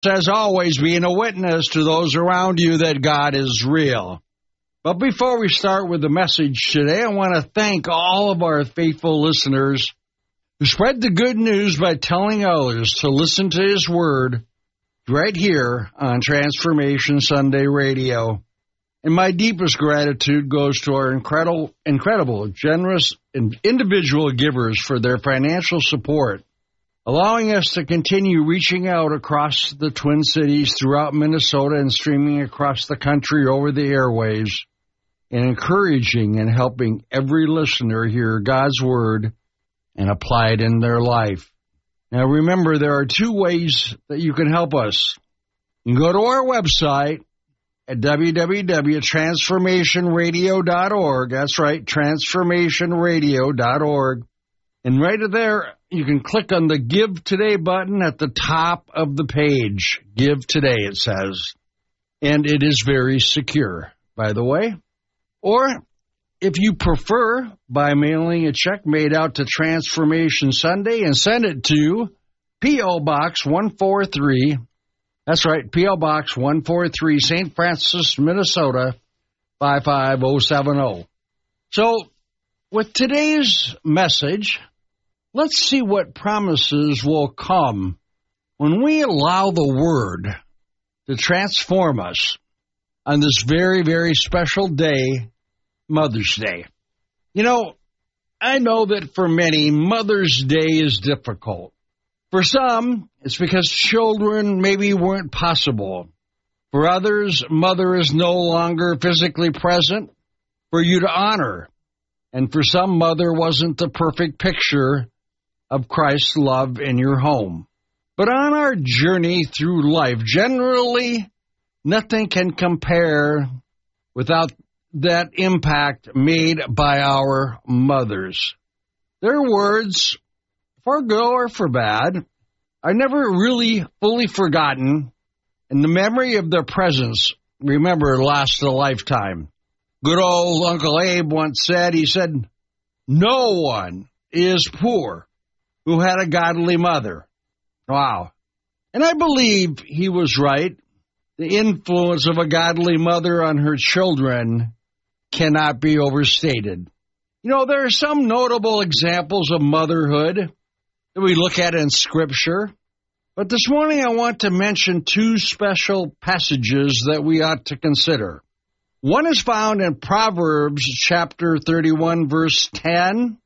as always, being a witness to those around you that God is real. But before we start with the message today, I want to thank all of our faithful listeners who spread the good news by telling others to listen to His Word right here on Transformation Sunday Radio. And my deepest gratitude goes to our incredible, generous, and individual givers for their financial support, allowing us to continue reaching out across the Twin Cities, throughout Minnesota, and streaming across the country over the airwaves, and encouraging and helping every listener hear God's Word and apply it in their life. Now remember, there are two ways that you can help us. You can go to our website at www.transformationradio.org. That's right, transformationradio.org. And right there, you can click on the Give Today button at the top of the page. Give Today, it says. And it is very secure, by the way. Or, if you prefer, by mailing a check made out to Transformation Sunday and send it to P.O. Box 143. That's right, P.O. Box 143, St. Francis, Minnesota, 55070. So, with today's message, let's see what promises will come when we allow the Word to transform us on this very, very special day, Mother's Day. You know, I know that for many, Mother's Day is difficult. For some, it's because children maybe weren't possible. For others, mother is no longer physically present for you to honor. And for some, mother wasn't the perfect picture of Christ's love in your home. But on our journey through life, generally, nothing can compare without that impact made by our mothers. Their words, for good or for bad, are never really fully forgotten, and the memory of their presence, remember, lasts a lifetime. Good old Uncle Abe once said, he said, "No one is poor who had a godly mother." Wow. And I believe he was right. The influence of a godly mother on her children cannot be overstated. You know, there are some notable examples of motherhood that we look at in Scripture. But this morning I want to mention two special passages that we ought to consider. One is found in Proverbs chapter 31, verse 10,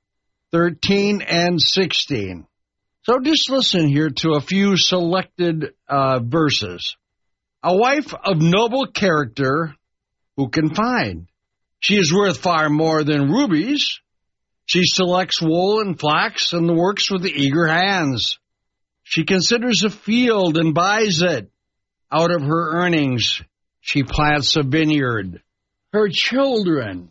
13, and 16. So just listen here to a few selected verses. A wife of noble character, who can find? She is worth far more than rubies. She selects wool and flax and works with eager hands. She considers a field and buys it. Out of her earnings, she plants a vineyard. Her children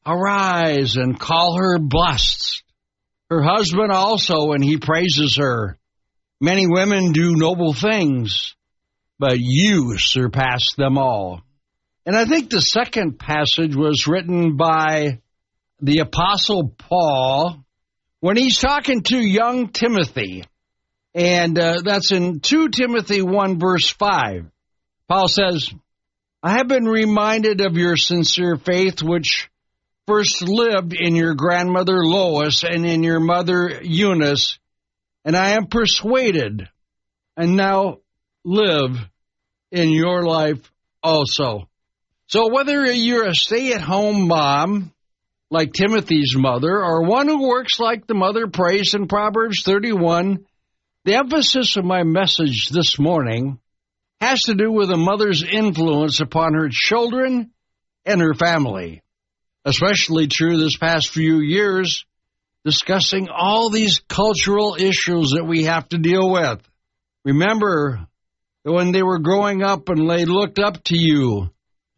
arise and call her blessed. Her husband also, and he praises her. Many women do noble things, but you surpass them all. And I think the second passage was written by the Apostle Paul when he's talking to young Timothy. And that's in 2 Timothy 1, verse 5. Paul says, "I have been reminded of your sincere faith, which first lived in your grandmother Lois and in your mother Eunice, and I am persuaded and now live in your life also." So whether you're a stay-at-home mom, like Timothy's mother, or one who works like the mother praised in Proverbs 31, the emphasis of my message this morning has to do with a mother's influence upon her children and her family. Especially true this past few years, discussing all these cultural issues that we have to deal with. Remember that when they were growing up and they looked up to you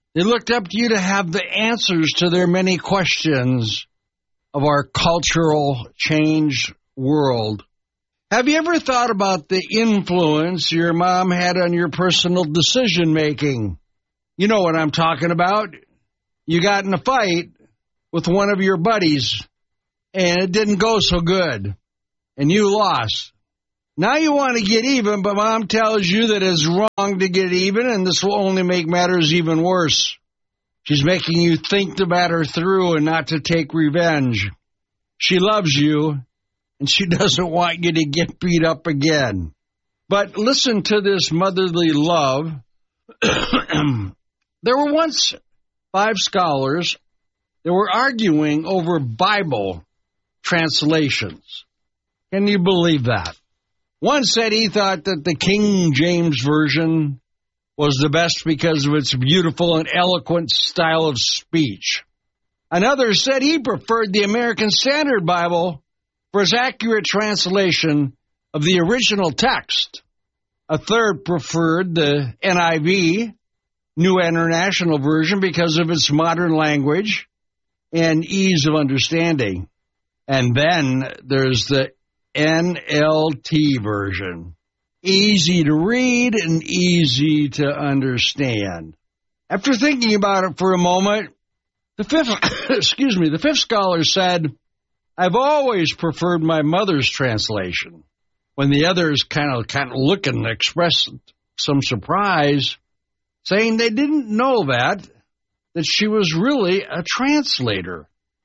to have the answers to their many questions of our cultural changed world. Have you ever thought about the influence your mom had on your personal decision-making? You know what I'm talking about. You got in a fight with one of your buddies, and it didn't go so good, and you lost. Now you want to get even, but Mom tells you that it's wrong to get even, and this will only make matters even worse. She's making you think the matter through and not to take revenge. She loves you, and she doesn't want you to get beat up again. But listen to this motherly love. There were once 5 scholars that were arguing over Bible translations. Can you believe that? One said he thought that the King James Version was the best because of its beautiful and eloquent style of speech. Another said he preferred the American Standard Bible for its accurate translation of the original text. A third preferred the NIV, New International Version, because of its modern language and ease of understanding. And then there's the NLT version. Easy to read and easy to understand. After thinking about it for a moment, the fifth scholar said, I've always preferred my mother's translation. When the others kind of looked and expressed some surprise, saying they didn't know that she was really a translator.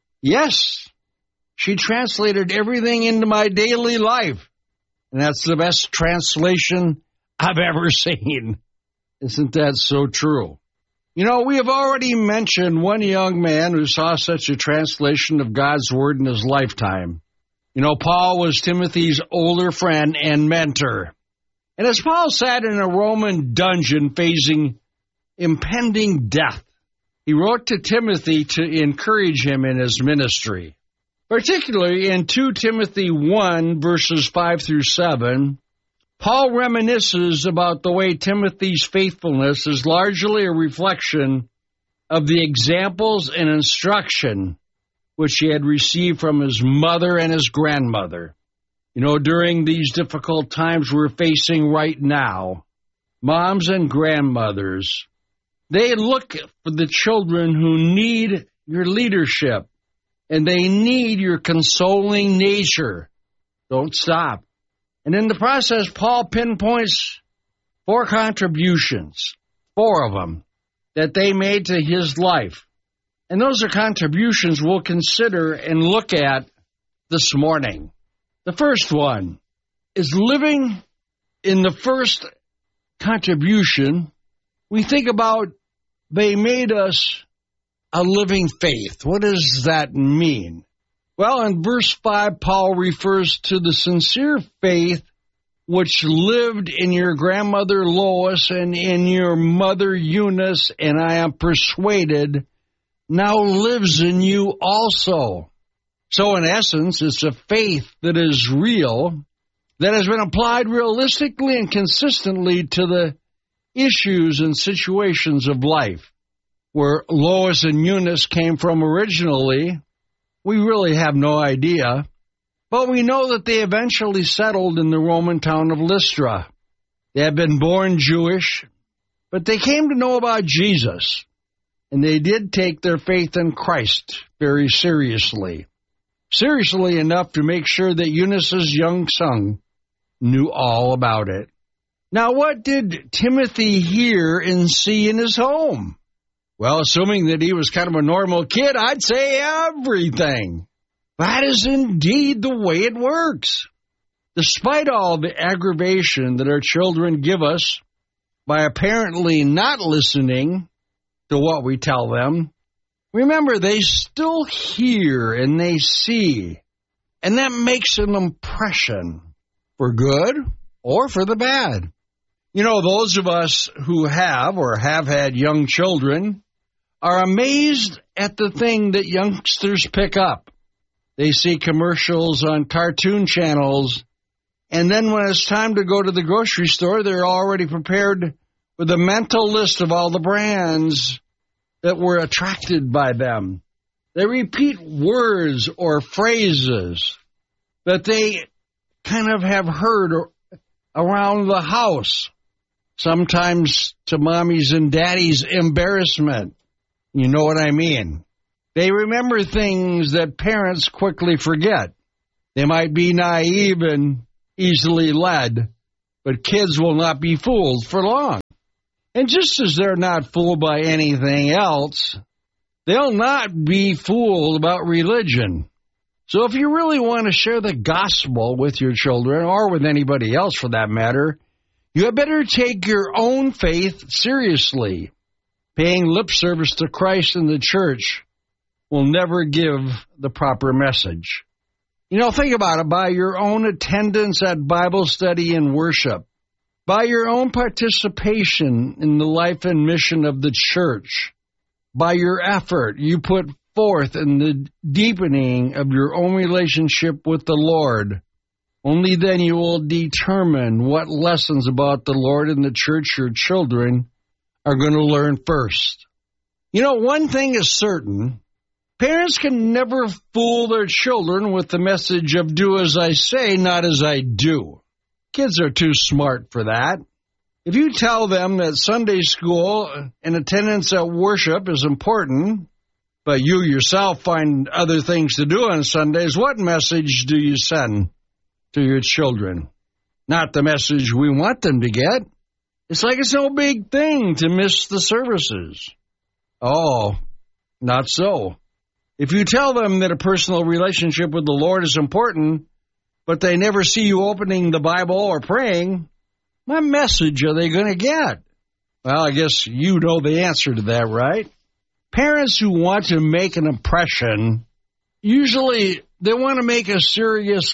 Yes, she translated everything into my daily life, and that's the best translation I've ever seen. Isn't that so true? You know, we have already mentioned one young man who saw such a translation of God's Word in his lifetime. You know, Paul was Timothy's older friend and mentor. And as Paul sat in a Roman dungeon facing impending death, he wrote to Timothy to encourage him in his ministry. Particularly in 2 Timothy 1, verses 5 through 7, Paul reminisces about the way Timothy's faithfulness is largely a reflection of the examples and instruction which he had received from his mother and his grandmother. You know, during these difficult times we're facing right now, moms and grandmothers, they look for the children who need your leadership, and they need your consoling nature. Don't stop. And in the process, Paul pinpoints 4 contributions, 4 of them, that they made to his life. And those are contributions we'll consider and look at this morning. The first one is living in the first contribution. We think about they made us a living faith. What does that mean? Well, in verse 5, Paul refers to the sincere faith which lived in your grandmother Lois and in your mother Eunice, and I am persuaded now lives in you also. So in essence, it's a faith that is real, that has been applied realistically and consistently to the issues and situations of life. Where Lois and Eunice came from originally, we really have no idea, but we know that they eventually settled in the Roman town of Lystra. They had been born Jewish, but they came to know about Jesus, and they did take their faith in Christ very seriously. Seriously enough to make sure that Eunice's young son knew all about it. Now, what did Timothy hear and see in his home? Well, assuming that he was kind of a normal kid, I'd say everything. That is indeed the way it works. Despite all the aggravation that our children give us by apparently not listening to what we tell them, remember they still hear and they see, and that makes an impression for good or for the bad. You know, those of us who have or have had young children are amazed at the thing that youngsters pick up. They see commercials on cartoon channels, and then when it's time to go to the grocery store, they're already prepared with a mental list of all the brands that were attracted by them. They repeat words or phrases that they kind of have heard around the house, sometimes to mommy's and daddy's embarrassment. You know what I mean? They remember things that parents quickly forget. They might be naive and easily led, but kids will not be fooled for long. And just as they're not fooled by anything else, they'll not be fooled about religion. So if you really want to share the gospel with your children, or with anybody else for that matter, you had better take your own faith seriously. Paying lip service to Christ and the church will never give the proper message. Think about it. By your own attendance at Bible study and worship, by your own participation in the life and mission of the church, by your effort you put forth in the deepening of your own relationship with the Lord, only then you will determine what lessons about the Lord and the church your children are going to learn first. One thing is certain. Parents can never fool their children with the message of do as I say, not as I do. Kids are too smart for that. If you tell them that Sunday school and attendance at worship is important, but you yourself find other things to do on Sundays, what message do you send to your children? Not the message we want them to get. It's like it's no big thing to miss the services. Oh, not so. If you tell them that a personal relationship with the Lord is important, but they never see you opening the Bible or praying, what message are they going to get? Well, I guess you know the answer to that, right? Parents who want to make an impression, usually they want to make a serious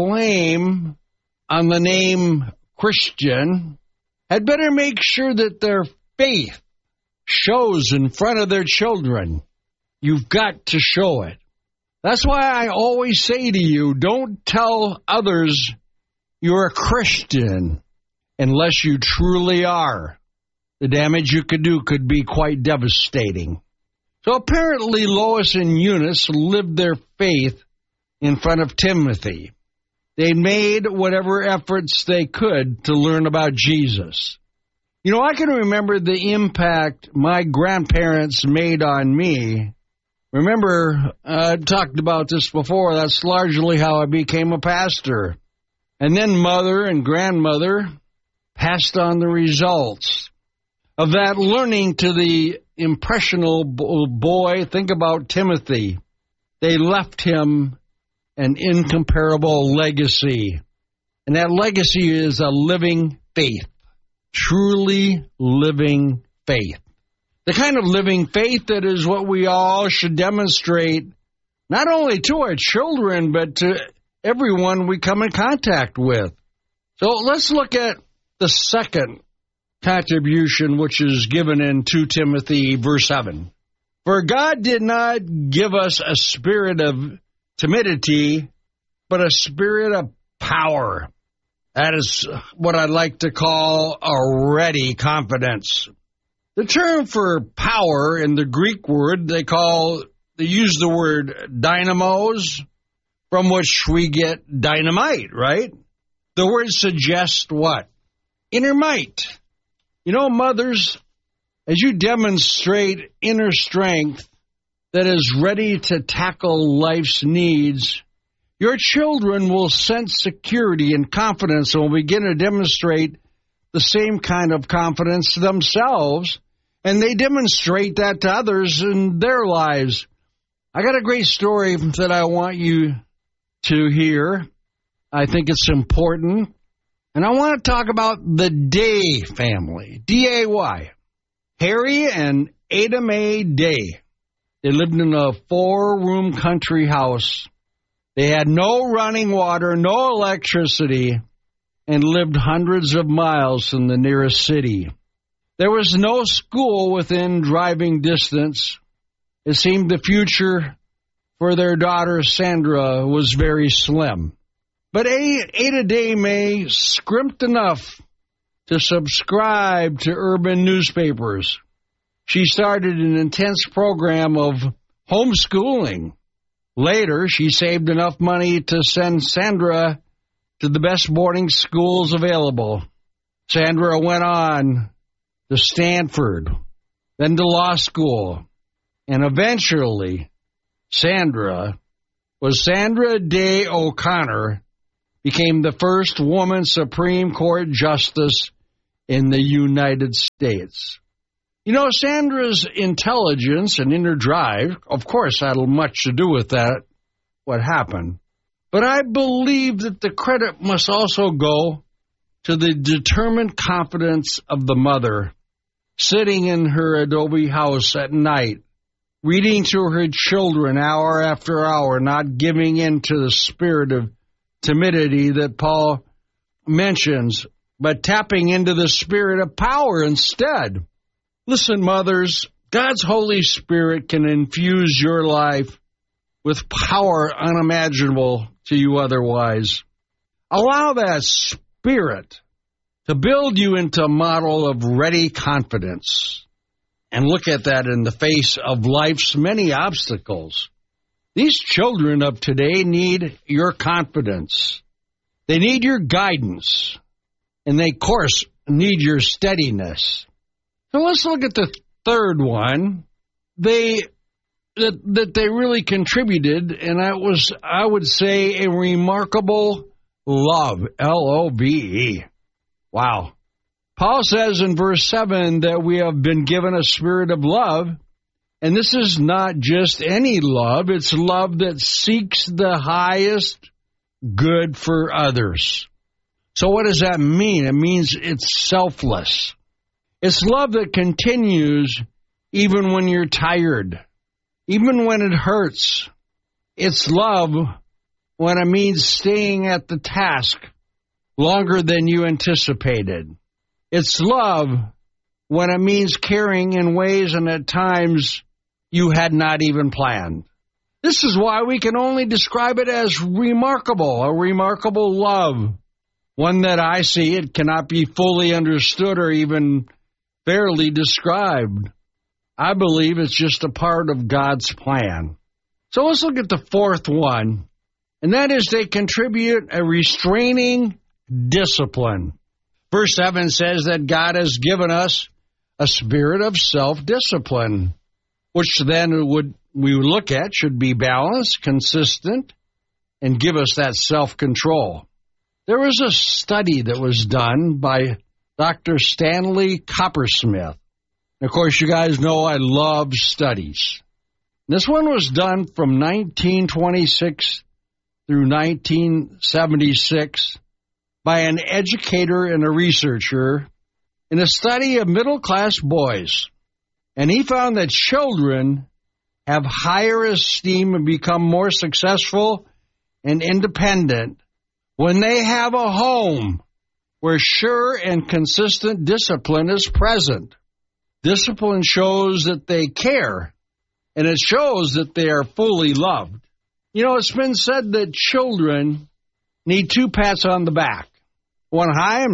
claim on the name Christian, had better make sure that their faith shows in front of their children. You've got to show it. That's why I always say to you, don't tell others you're a Christian unless you truly are. The damage you could do could be quite devastating. So apparently Lois and Eunice lived their faith in front of Timothy. They made whatever efforts they could to learn about Jesus. I can remember the impact my grandparents made on me. Remember, I talked about this before. That's largely how I became a pastor. And then mother and grandmother passed on the results of that learning to the impressionable boy. Think about Timothy. They left him an incomparable legacy. And that legacy is a living faith. Truly living faith. The kind of living faith that is what we all should demonstrate, not only to our children, but to everyone we come in contact with. So let's look at the second contribution, which is given in 2 Timothy verse 7. For God did not give us a spirit of timidity, but a spirit of power. That is what I'd like to call a ready confidence. The term for power in the Greek word, they use the word dynamos, from which we get dynamite, right? The word suggests what? Inner might. Mothers, as you demonstrate inner strength that is ready to tackle life's needs, your children will sense security and confidence and will begin to demonstrate the same kind of confidence themselves, and they demonstrate that to others in their lives. I got a great story that I want you to hear. I think it's important. And I want to talk about the Day family, D-A-Y. Harry and Ada Mae Day. They lived in a 4-room country house. They had no running water, no electricity, and lived hundreds of miles from the nearest city. There was no school within driving distance. It seemed the future for their daughter Sandra was very slim. But Ada Day Mae scrimped enough to subscribe to urban newspapers. She started an intense program of homeschooling. Later, she saved enough money to send Sandra to the best boarding schools available. Sandra went on to Stanford, then to law school, and eventually Sandra Day O'Connor became the first woman Supreme Court justice in the United States. You know, Sandra's intelligence and inner drive, of course, had much to do with that, what happened. But I believe that the credit must also go to the determined confidence of the mother, sitting in her adobe house at night, reading to her children hour after hour, not giving in to the spirit of timidity that Paul mentions, but tapping into the spirit of power instead. Listen, mothers, God's Holy Spirit can infuse your life with power unimaginable to you otherwise. Allow that Spirit to build you into a model of ready confidence. And look at that in the face of life's many obstacles. These children of today need your confidence. They need your guidance. And they, of course, need your steadiness. So let's look at the third one. That they really contributed, and that was, I would say, a remarkable love, L-O-V-E. Wow. Paul says in verse 7 that we have been given a spirit of love, and this is not just any love, it's love that seeks the highest good for others. So what does that mean? It means it's selfless. It's love that continues even when you're tired, even when it hurts. It's love when it means staying at the task longer than you anticipated. It's love when it means caring in ways and at times you had not even planned. This is why we can only describe it as remarkable, a remarkable love. One that I see, it cannot be fully understood or even fairly described. I believe it's just a part of God's plan. So let's look at the fourth one, and that is they contribute a restraining discipline. Verse 7 says that God has given us a spirit of self-discipline, which then we would look at should be balanced, consistent, and give us that self-control. There was a study that was done by Dr. Stanley Coppersmith. Of course, you guys know I love studies. This one was done from 1926 through 1976 by an educator and a researcher in a study of middle-class boys. And he found that children have higher esteem and become more successful and independent when they have a home where sure and consistent discipline is present. Discipline shows that they care, and it shows that they are fully loved. You know, it's been said that children need 2 pats on the back. One high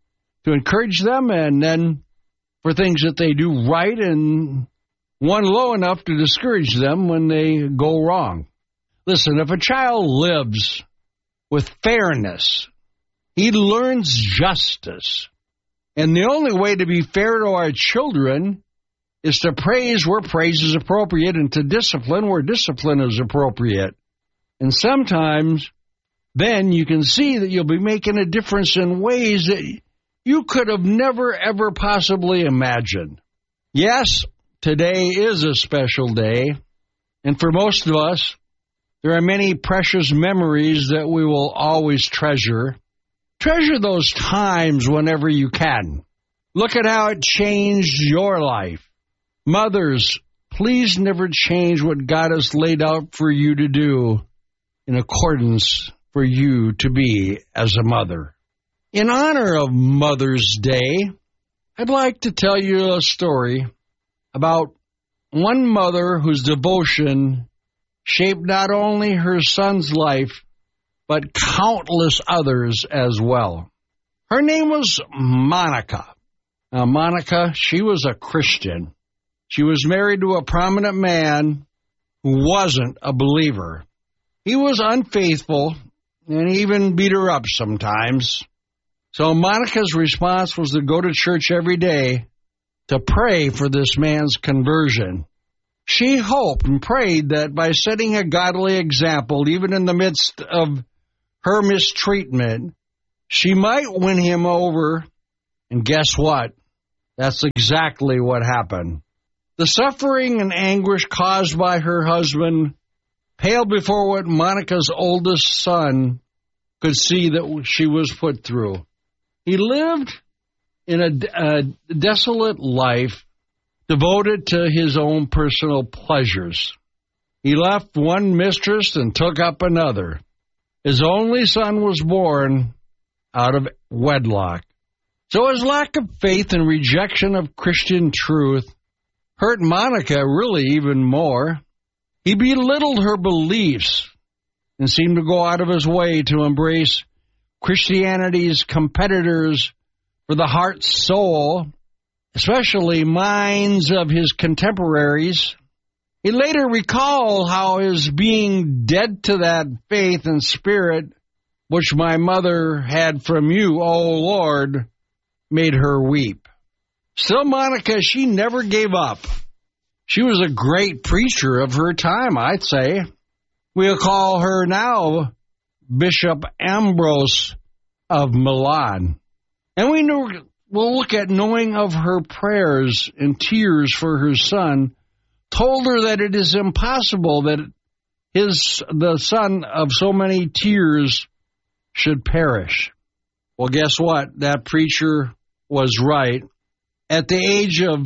to encourage them, and then for things that they do right, and one low enough to discourage them when they go wrong. Listen, if a child lives with fairness, he learns justice. And the only way to be fair to our children is to praise where praise is appropriate and to discipline where discipline is appropriate. And sometimes then you can see that you'll be making a difference in ways that you could have never, ever possibly imagined. Yes, today is a special day. And for most of us, there are many precious memories that we will always treasure. Treasure those times whenever you can. Look at how it changed your life. Mothers, please never change what God has laid out for you to do in accordance for you to be as a mother. In honor of Mother's Day, I'd like to tell you a story about one mother whose devotion shaped not only her son's life, but countless others as well. Her name was Monica. Now, Monica, she was a Christian. She was married to a prominent man who wasn't a believer. He was unfaithful and even beat her up sometimes. So Monica's response was to go to church every day to pray for this man's conversion. She hoped and prayed that by setting a godly example, even in the midst of her mistreatment, she might win him over. And guess what? That's exactly what happened. The suffering and anguish caused by her husband paled before what Monica's oldest son could see that she was put through. He lived in a desolate life devoted to his own personal pleasures. He left one mistress and took up another. His only son was born out of wedlock. So his lack of faith and rejection of Christian truth hurt Monica really even more. He belittled her beliefs and seemed to go out of his way to embrace Christianity's competitors for the heart soul, especially minds of his contemporaries. He later recalled how his being dead to that faith and spirit which my mother had from you, O Lord, made her weep. Still, Monica, she never gave up. She was a great preacher of her time, I'd say. We'll call her now Bishop Ambrose of Milan. And we'll look at knowing of her prayers and tears for her son, told her that it is impossible that the son of so many tears should perish. Well, guess what? That preacher was right. At the age of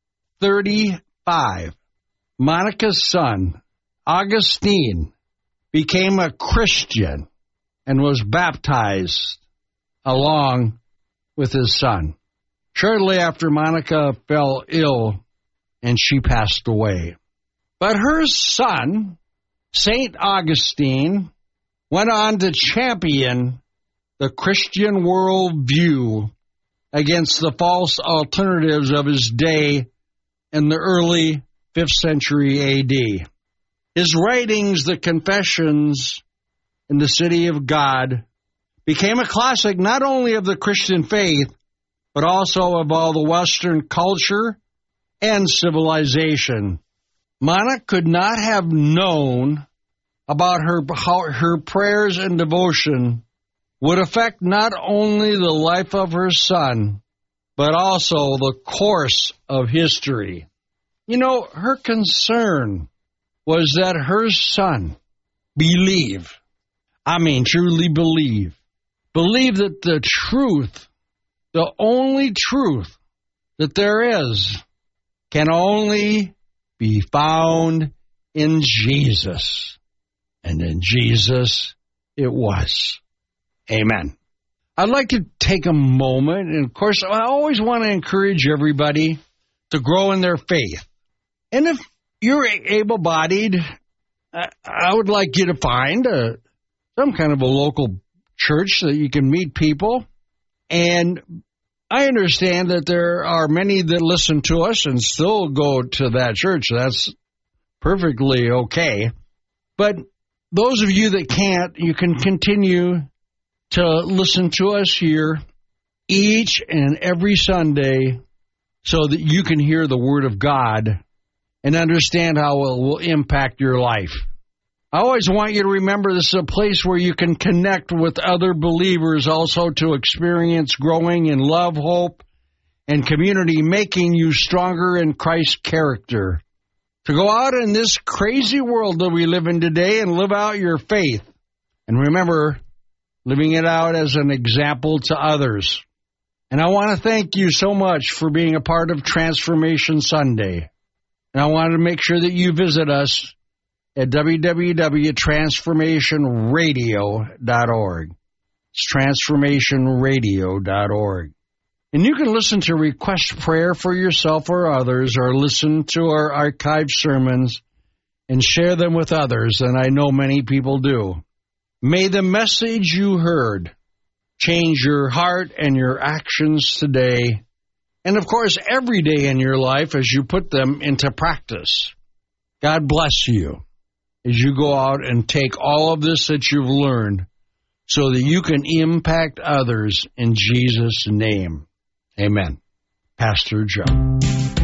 35, Monica's son, Augustine, became a Christian and was baptized along with his son. Shortly after, Monica fell ill and she passed away. But her son, St. Augustine, went on to champion the Christian worldview against the false alternatives of his day in the early 5th century A.D. His writings, the Confessions in the City of God, became a classic not only of the Christian faith, but also of all the Western culture and civilization. Monica could not have known about how her prayers and devotion would affect not only the life of her son, but also the course of history. You know, her concern was that her son truly believe that the truth, the only truth that there is, can only be found in Jesus. And in Jesus it was. Amen. I'd like to take a moment, and of course, I always want to encourage everybody to grow in their faith. And if you're able-bodied, I would like you to find some kind of a local church that you can meet people. And I understand that there are many that listen to us and still go to that church. That's perfectly okay. But those of you that can't, you can continue to listen to us here each and every Sunday so that you can hear the Word of God and understand how it will impact your life. I always want you to remember this is a place where you can connect with other believers, also to experience growing in love, hope, and community, making you stronger in Christ's character. To go out in this crazy world that we live in today and live out your faith. And remember, living it out as an example to others. And I want to thank you so much for being a part of Transformation Sunday. And I want to make sure that you visit us at www.transformationradio.org. It's transformationradio.org. And you can listen to Request Prayer for yourself or others, or listen to our archived sermons and share them with others, and I know many people do. May the message you heard change your heart and your actions today, and of course every day in your life as you put them into practice. God bless you as you go out and take all of this that you've learned so that you can impact others in Jesus' name. Amen. Pastor Joe.